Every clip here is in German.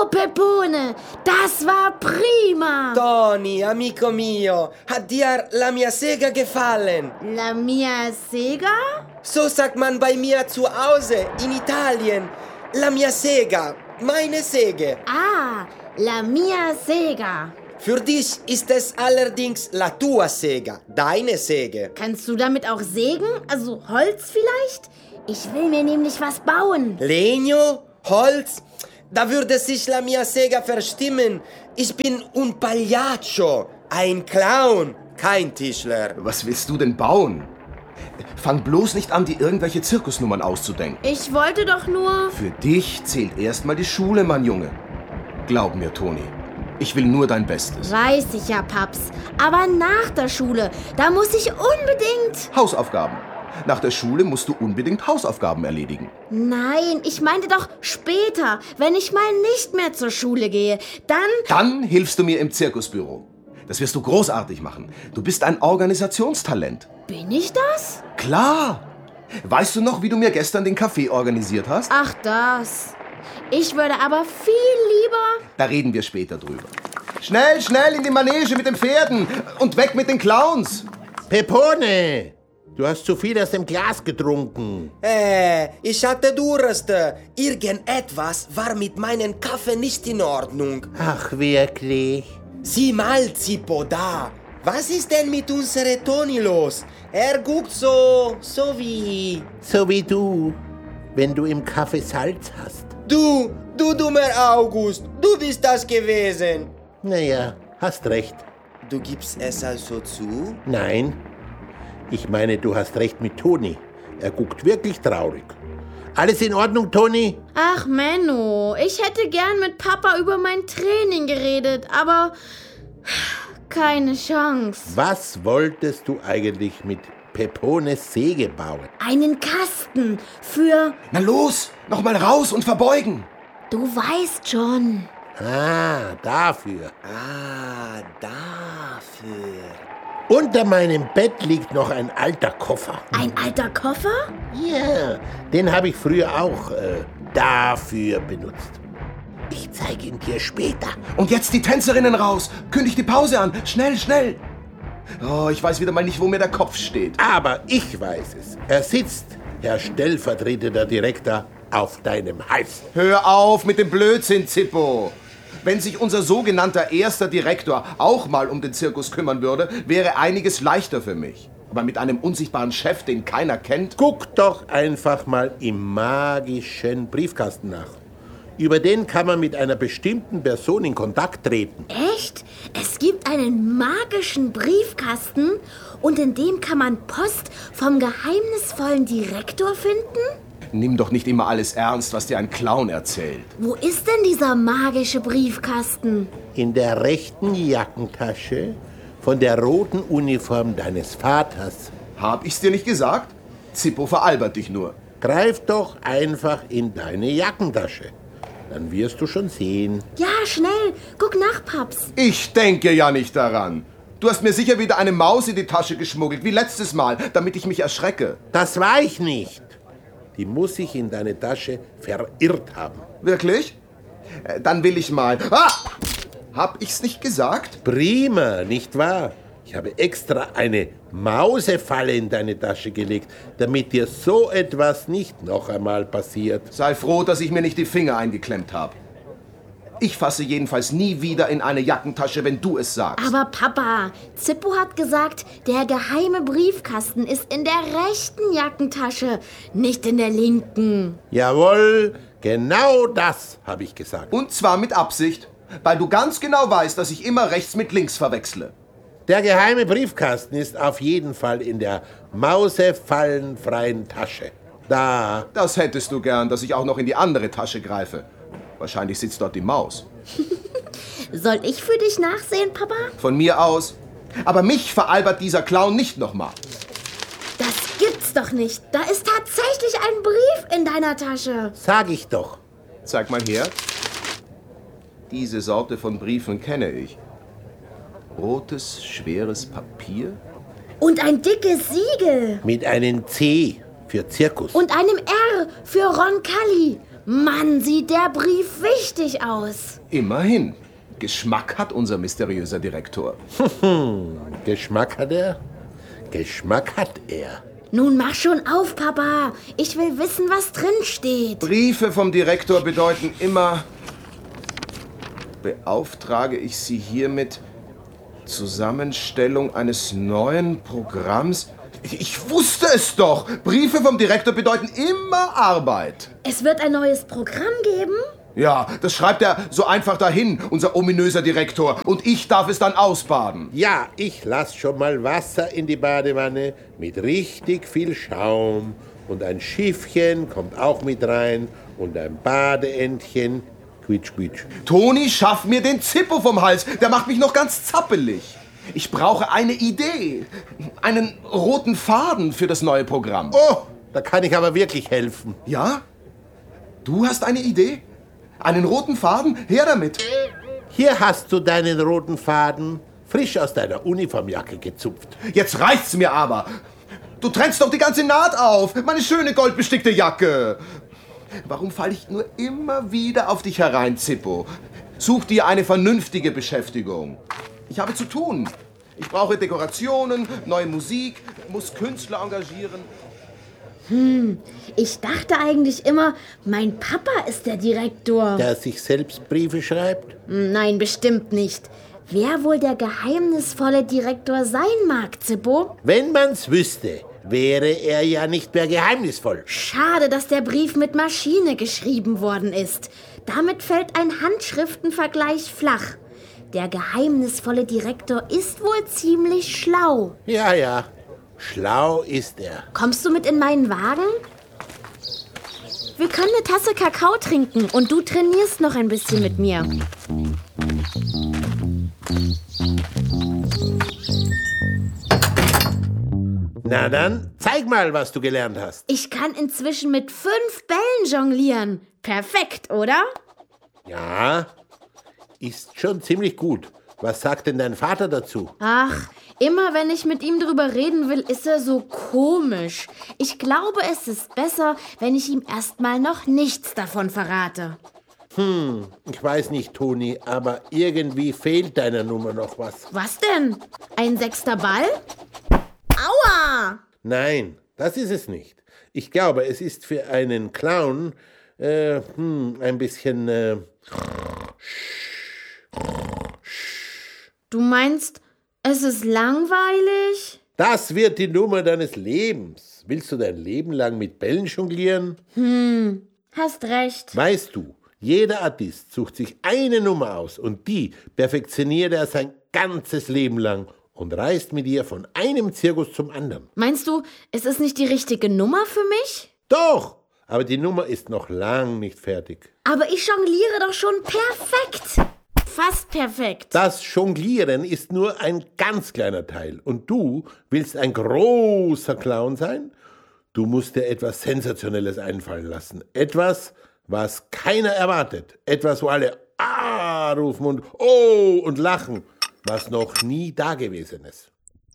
Oh, Pepone, das war prima. Toni, amico mio, hat dir la mia Sega gefallen? La mia Sega? So sagt man bei mir zu Hause in Italien. La mia Sega, meine Säge. Ah, la mia Sega. Für dich ist es allerdings la tua Sega, deine Säge. Kannst du damit auch sägen? Also Holz vielleicht? Ich will mir nämlich was bauen. Legno? Holz? Da würde sich la mia Sega verstimmen. Ich bin un pagliaccio, ein Clown, kein Tischler. Was willst du denn bauen? Fang bloß nicht an, dir irgendwelche Zirkusnummern auszudenken. Ich wollte doch nur... Für dich zählt erstmal die Schule, Mann Junge. Glaub mir, Toni, ich will nur dein Bestes. Weiß ich ja, Paps. Aber nach der Schule, da muss ich unbedingt... Hausaufgaben. Nach der Schule musst du unbedingt Hausaufgaben erledigen. Nein, ich meinte doch später, wenn ich mal nicht mehr zur Schule gehe. Dann hilfst du mir im Zirkusbüro. Das wirst du großartig machen. Du bist ein Organisationstalent. Bin ich das? Klar. Weißt du noch, wie du mir gestern den Kaffee organisiert hast? Ach, das. Ich würde aber viel lieber... Da reden wir später drüber. Schnell, schnell in die Manege mit den Pferden und weg mit den Clowns. Pepone, du hast zu viel aus dem Glas getrunken. Ich hatte Durst. Irgendetwas war mit meinem Kaffee nicht in Ordnung. Ach, wirklich? Sieh mal, Zippo, da. Was ist denn mit unserem Toni los? Er guckt so wie... So wie du, wenn du im Kaffee Salz hast. Du dummer August, du bist das gewesen. Naja, hast recht. Du gibst es also zu? Nein, ich meine, du hast recht mit Toni. Er guckt wirklich traurig. Alles in Ordnung, Toni? Ach, Menno, ich hätte gern mit Papa über mein Training geredet, aber keine Chance. Was wolltest du eigentlich mit Pepones Säge bauen? Einen Kasten für... Na los, noch mal raus und verbeugen. Du weißt schon. Ah, dafür. Ah, dafür. Unter meinem Bett liegt noch ein alter Koffer. Ein alter Koffer? Ja, den habe ich früher auch dafür benutzt. Ich zeige ihn dir später. Und jetzt die Tänzerinnen raus. Kündig die Pause an. Schnell, schnell. Oh, ich weiß wieder mal nicht, wo mir der Kopf steht. Aber ich weiß es. Er sitzt, Herr stellvertretender Direktor, auf deinem Hals. Hör auf mit dem Blödsinn, Zippo. Wenn sich unser sogenannter erster Direktor auch mal um den Zirkus kümmern würde, wäre einiges leichter für mich. Aber mit einem unsichtbaren Chef, den keiner kennt... Guck doch einfach mal im magischen Briefkasten nach. Über den kann man mit einer bestimmten Person in Kontakt treten. Echt? Es gibt einen magischen Briefkasten und in dem kann man Post vom geheimnisvollen Direktor finden? Nimm doch nicht immer alles ernst, was dir ein Clown erzählt. Wo ist denn dieser magische Briefkasten? In der rechten Jackentasche von der roten Uniform deines Vaters. Hab ich's dir nicht gesagt? Zippo veralbert dich nur. Greif doch einfach in deine Jackentasche. Dann wirst du schon sehen. Ja, schnell. Guck nach, Paps. Ich denke ja nicht daran. Du hast mir sicher wieder eine Maus in die Tasche geschmuggelt, wie letztes Mal, damit ich mich erschrecke. Das war ich nicht. Die muss sich in deine Tasche verirrt haben. Wirklich? Dann will ich mal... Ah! Hab ich's nicht gesagt? Prima, nicht wahr? Ich habe extra eine Mausefalle in deine Tasche gelegt, damit dir so etwas nicht noch einmal passiert. Sei froh, dass ich mir nicht die Finger eingeklemmt habe. Ich fasse jedenfalls nie wieder in eine Jackentasche, wenn du es sagst. Aber Papa, Zippo hat gesagt, der geheime Briefkasten ist in der rechten Jackentasche, nicht in der linken. Jawohl, genau das habe ich gesagt. Und zwar mit Absicht, weil du ganz genau weißt, dass ich immer rechts mit links verwechsle. Der geheime Briefkasten ist auf jeden Fall in der mausefallenfreien Tasche. Da. Das hättest du gern, dass ich auch noch in die andere Tasche greife. Wahrscheinlich sitzt dort die Maus. Soll ich für dich nachsehen, Papa? Von mir aus. Aber mich veralbert dieser Clown nicht nochmal. Das gibt's doch nicht. Da ist tatsächlich ein Brief in deiner Tasche. Sag ich doch. Zeig mal her. Diese Sorte von Briefen kenne ich. Rotes, schweres Papier. Und ein dickes Siegel. Mit einem C für Zirkus. Und einem R für Roncalli. Mann, sieht der Brief wichtig aus. Immerhin. Geschmack hat unser mysteriöser Direktor. Geschmack hat er? Geschmack hat er. Nun mach schon auf, Papa. Ich will wissen, was drin steht. Briefe vom Direktor bedeuten immer: Beauftrage ich Sie hiermit Zusammenstellung eines neuen Programms. Ich wusste es doch! Briefe vom Direktor bedeuten immer Arbeit. Es wird ein neues Programm geben? Ja, das schreibt er so einfach dahin, unser ominöser Direktor. Und ich darf es dann ausbaden. Ja, ich lass schon mal Wasser in die Badewanne mit richtig viel Schaum. Und ein Schiffchen kommt auch mit rein und ein Badeentchen. Quietsch, quietsch. Toni, schaff mir den Zippo vom Hals. Der macht mich noch ganz zappelig. Ich brauche eine Idee. Einen roten Faden für das neue Programm. Oh, da kann ich aber wirklich helfen. Ja? Du hast eine Idee? Einen roten Faden? Her damit. Hier hast du deinen roten Faden, frisch aus deiner Uniformjacke gezupft. Jetzt reicht's mir aber. Du trennst doch die ganze Naht auf. Meine schöne goldbestickte Jacke. Warum falle ich nur immer wieder auf dich herein, Zippo? Such dir eine vernünftige Beschäftigung. Ich habe zu tun. Ich brauche Dekorationen, neue Musik, muss Künstler engagieren. Ich dachte eigentlich immer, mein Papa ist der Direktor. Der sich selbst Briefe schreibt? Nein, bestimmt nicht. Wer wohl der geheimnisvolle Direktor sein mag, Zippo? Wenn man's wüsste, wäre er ja nicht mehr geheimnisvoll. Schade, dass der Brief mit Maschine geschrieben worden ist. Damit fällt ein Handschriftenvergleich flach. Der geheimnisvolle Direktor ist wohl ziemlich schlau. Ja, ja, schlau ist er. Kommst du mit in meinen Wagen? Wir können eine Tasse Kakao trinken und du trainierst noch ein bisschen mit mir. Na dann, zeig mal, was du gelernt hast. Ich kann inzwischen mit 5 Bällen jonglieren. Perfekt, oder? Ja, ist schon ziemlich gut. Was sagt denn dein Vater dazu? Ach, immer wenn ich mit ihm drüber reden will, ist er so komisch. Ich glaube, es ist besser, wenn ich ihm erstmal noch nichts davon verrate. Ich weiß nicht, Toni, aber irgendwie fehlt deiner Nummer noch was. Was denn? Ein 6. Ball? Aua! Nein, das ist es nicht. Ich glaube, es ist für einen Clown ein bisschen... Du meinst, es ist langweilig? Das wird die Nummer deines Lebens. Willst du dein Leben lang mit Bällen jonglieren? Hast recht. Weißt du, jeder Artist sucht sich eine Nummer aus und die perfektioniert er sein ganzes Leben lang und reist mit ihr von einem Zirkus zum anderen. Meinst du, es ist nicht die richtige Nummer für mich? Doch, aber die Nummer ist noch lang nicht fertig. Aber ich jongliere doch schon perfekt. Fast perfekt. Das Jonglieren ist nur ein ganz kleiner Teil. Und du willst ein großer Clown sein? Du musst dir etwas Sensationelles einfallen lassen. Etwas, was keiner erwartet. Etwas, wo alle Ah rufen und Oh und lachen. Was noch nie dagewesen ist.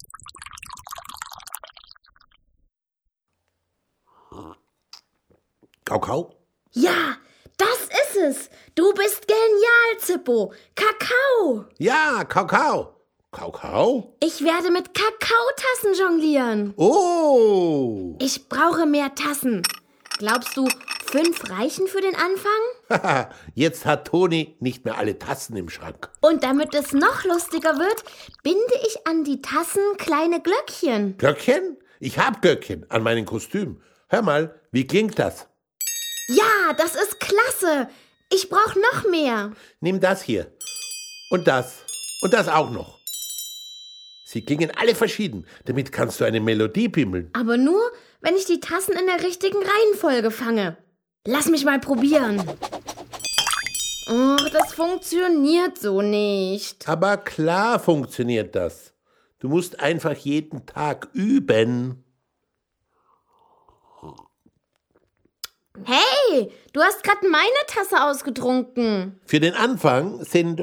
Kakao? Ja, das ist es. Du bist genial, Zippo. Kakao. Ja, Kakao. Kakao? Ich werde mit Kakaotassen jonglieren. Oh! Ich brauche mehr Tassen. Glaubst du, 5 reichen für den Anfang? Jetzt hat Toni nicht mehr alle Tassen im Schrank. Und damit es noch lustiger wird, binde ich an die Tassen kleine Glöckchen. Glöckchen? Ich hab Glöckchen an meinem Kostüm. Hör mal, wie klingt das? Ja, das ist klasse. Ich brauche noch mehr. Nimm das hier. Und das. Und das auch noch. Sie klingen alle verschieden. Damit kannst du eine Melodie bimmeln. Aber nur, wenn ich die Tassen in der richtigen Reihenfolge fange. Lass mich mal probieren. Och, das funktioniert so nicht. Aber klar funktioniert das. Du musst einfach jeden Tag üben. Hey, du hast gerade meine Tasse ausgetrunken. Für den Anfang sind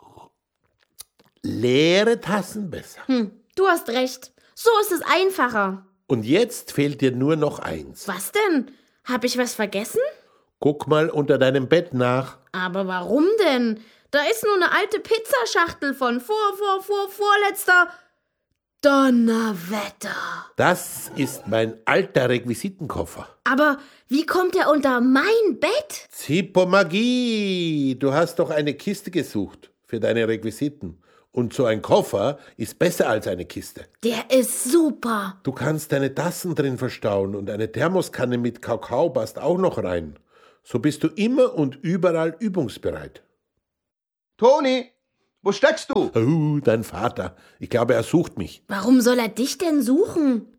leere Tassen besser. Du hast recht. So ist es einfacher. Und jetzt fehlt dir nur noch eins. Was denn? Hab ich was vergessen? Guck mal unter deinem Bett nach. Aber warum denn? Da ist nur eine alte Pizzaschachtel von vorletzter... Donnerwetter. Das ist mein alter Requisitenkoffer. Aber wie kommt er unter mein Bett? Zippo Magie, du hast doch eine Kiste gesucht für deine Requisiten. Und so ein Koffer ist besser als eine Kiste. Der ist super. Du kannst deine Tassen drin verstauen und eine Thermoskanne mit Kakao passt auch noch rein. So bist du immer und überall übungsbereit. Toni, wo steckst du? Oh, dein Vater. Ich glaube, er sucht mich. Warum soll er dich denn suchen?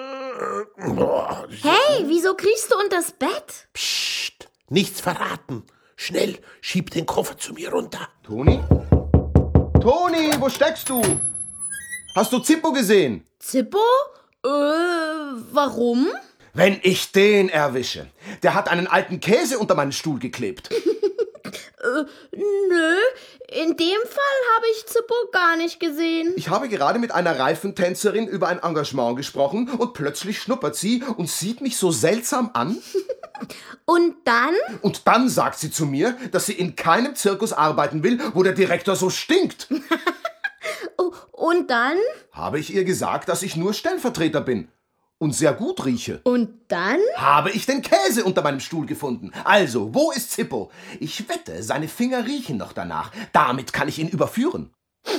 Hey, wieso kriechst du unters Bett? Psst, nichts verraten. Schnell, schieb den Koffer zu mir runter. Toni? Toni, wo steckst du? Hast du Zippo gesehen? Zippo? Warum? Wenn ich den erwische. Der hat einen alten Käse unter meinen Stuhl geklebt. Nö, in dem Fall habe ich Zippo gar nicht gesehen. Ich habe gerade mit einer Reifentänzerin über ein Engagement gesprochen und plötzlich schnuppert sie und sieht mich so seltsam an. Und dann? Und dann sagt sie zu mir, dass sie in keinem Zirkus arbeiten will, wo der Direktor so stinkt. Und dann? Habe ich ihr gesagt, dass ich nur Stellvertreter bin und sehr gut rieche. Und dann? Habe ich den Käse unter meinem Stuhl gefunden. Also, wo ist Zippo? Ich wette, seine Finger riechen noch danach. Damit kann ich ihn überführen.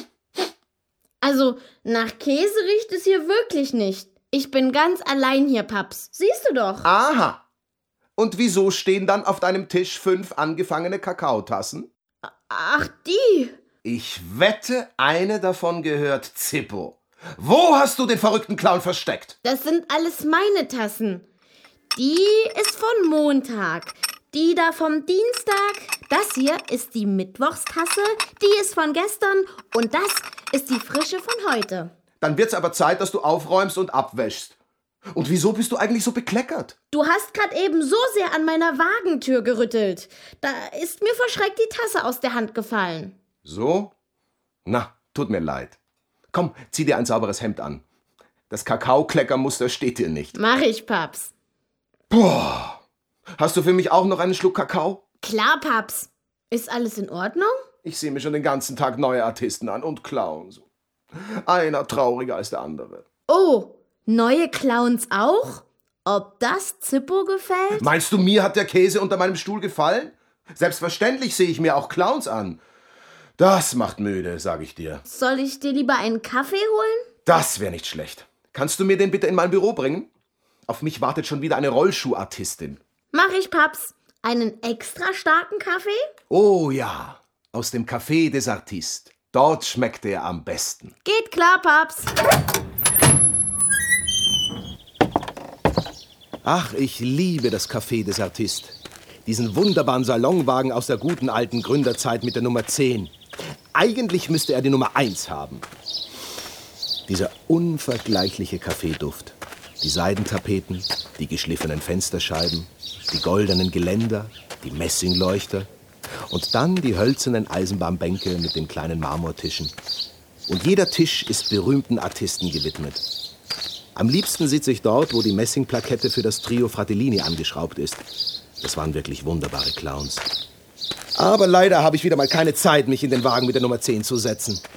Also, nach Käse riecht es hier wirklich nicht. Ich bin ganz allein hier, Paps. Siehst du doch. Aha. Und wieso stehen dann auf deinem Tisch 5 angefangene Kakaotassen? Ach, die. Ich wette, eine davon gehört Zippo. Wo hast du den verrückten Clown versteckt? Das sind alles meine Tassen. Die ist von Montag. Die da vom Dienstag. Das hier ist die Mittwochstasse. Die ist von gestern. Und das ist die frische von heute. Dann wird's aber Zeit, dass du aufräumst und abwäschst. Und wieso bist du eigentlich so bekleckert? Du hast gerade eben so sehr an meiner Wagentür gerüttelt. Da ist mir vor Schreck die Tasse aus der Hand gefallen. So? Na, tut mir leid. Komm, zieh dir ein sauberes Hemd an. Das Kakaokleckermuster steht dir nicht. Mach ich, Paps. Boah. Hast du für mich auch noch einen Schluck Kakao? Klar, Paps. Ist alles in Ordnung? Ich sehe mir schon den ganzen Tag neue Artisten an und Clowns. Einer trauriger als der andere. Oh, neue Clowns auch? Ob das Zippo gefällt? Meinst du, mir hat der Käse unter meinem Stuhl gefallen? Selbstverständlich sehe ich mir auch Clowns an. Das macht müde, sage ich dir. Soll ich dir lieber einen Kaffee holen? Das wäre nicht schlecht. Kannst du mir den bitte in mein Büro bringen? Auf mich wartet schon wieder eine Rollschuhartistin. Mach ich, Paps. Einen extra starken Kaffee? Oh ja, aus dem Café des Artistes. Dort schmeckt er am besten. Geht klar, Paps. Ach, ich liebe das Café des Artistes. Diesen wunderbaren Salonwagen aus der guten alten Gründerzeit mit der Nummer 10. Eigentlich müsste er die Nummer 1 haben. Dieser unvergleichliche Kaffeeduft. Die Seidentapeten, die geschliffenen Fensterscheiben, die goldenen Geländer, die Messingleuchter und dann die hölzernen Eisenbahnbänke mit den kleinen Marmortischen. Und jeder Tisch ist berühmten Artisten gewidmet. Am liebsten sitze ich dort, wo die Messingplakette für das Trio Fratellini angeschraubt ist. Das waren wirklich wunderbare Clowns. Aber leider habe ich wieder mal keine Zeit, mich in den Wagen mit der Nummer 10 zu setzen.